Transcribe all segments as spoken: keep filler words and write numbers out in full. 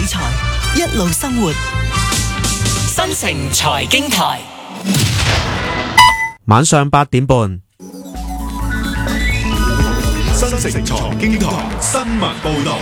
財，一路生活。新城財經台， 晚上八點半。 新城財經台新聞報道。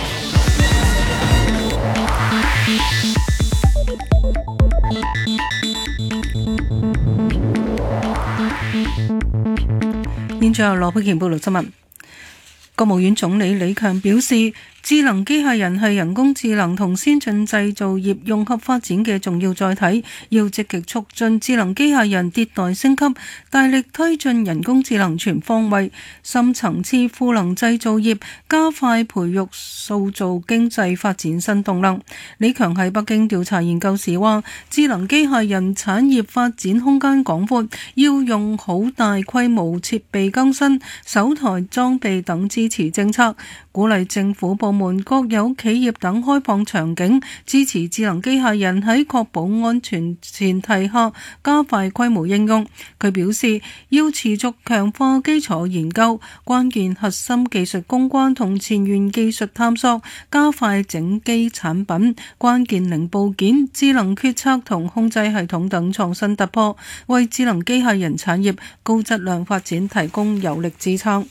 現在由羅佩賢報道新聞。國務院總理李強表示，智能機械人係人工智能同先進製造業融合發展嘅重要載體，要積極促進智能機械人迭代升級，大力推進人工智能全方位、深層次賦能製造業，加快培育塑造經濟發展新動能。李強喺北京調查研究時話，智能機械人產業發展空間廣闊，要用好大規模設備更新、首台裝備等支持政策，鼓勵政府部門、國有企業等開放場景，支持智能機械人喺確保安全前提下加快規模應用。佢表示，要持續強化基礎研究、關鍵核心技術攻關同前沿技術探索，加快整機產品、關鍵零部件、智能決策同控制系統等創新突破，為智能機械人產業高質量發展提供有力支撐。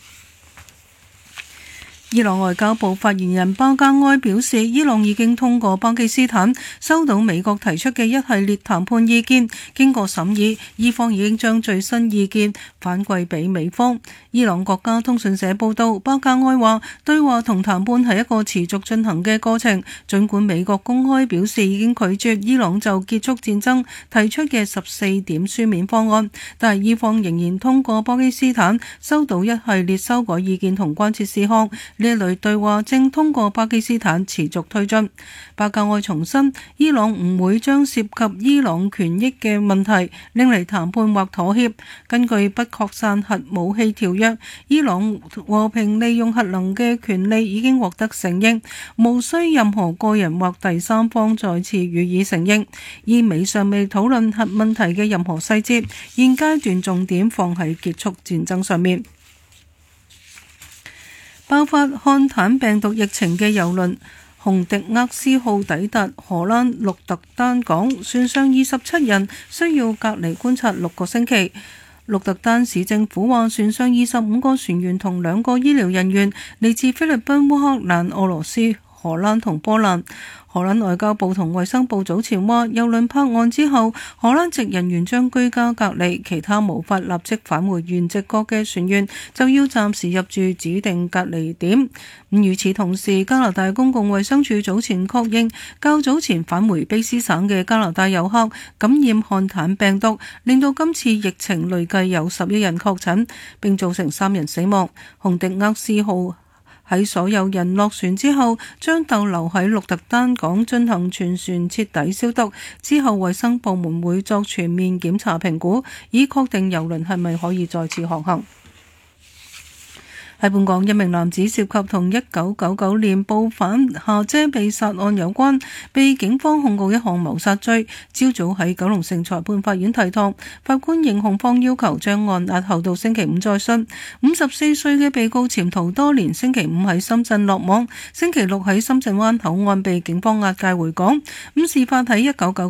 伊朗外交部發言人巴加埃表示，伊朗已經通過巴基斯坦收到美國提出嘅一系列談判意見，經過審議，伊方已經將最新意見反饋俾美方。伊朗國家通訊社報道，巴加埃話，對話同談判係一個持續進行嘅過程，儘管美國公開表示已經拒絕伊朗就結束戰爭提出嘅十四點書面方案，但係伊方仍然通過巴基斯坦收到一系列修改意見同關切事項。呢類對話正通過巴基斯坦持續推進。巴加埃重申，伊朗唔會將涉及伊朗權益嘅問題拎嚟談判或妥協。根據不擴散核武器條約，伊朗和平利用核能嘅權利已經獲得承認，無需任何個人或第三方再次予以承認。伊美尚未討論核問題嘅任何細節，現階段重點放喺結束戰爭上面。爆發漢坦病毒疫情嘅郵輪洪迪厄斯號抵達荷蘭鹿特丹港，船上二十七人需要隔離觀察六個星期。鹿特丹市政府話，船上二十五個船員同兩個醫療人員嚟自菲律賓、烏克蘭、俄羅斯、荷蘭同波蘭。荷蘭外交部同衛生部早前話，郵輪泊岸之後，荷蘭籍人員將居家隔離，其他無法立即返回原籍國嘅船員就要暫時入住指定隔離點。咁與此同時，加拿大公共衛生署早前確認，較早前返回卑斯省嘅加拿大遊客感染漢坦病毒，令到今次疫情累計有十一人確診，並造成三人死亡。洪迪厄斯號喺所有人落船之後，將逗留喺鹿特丹港進行全船徹底消毒，之後衛生部門會作全面檢查評估，以確定郵輪係咪可以再次航行。喺本港，一名男子涉及同一九九九年報販夏姐被殺案有關，被警方控告一項謀殺罪。朝早喺九龍城裁判法院提堂，法官應控方要求將案押後到星期五再訊。五十四歲嘅被告潛逃多年，星期五喺深圳落網，星期六喺深圳灣口岸被警方押解回港。咁事發喺一九九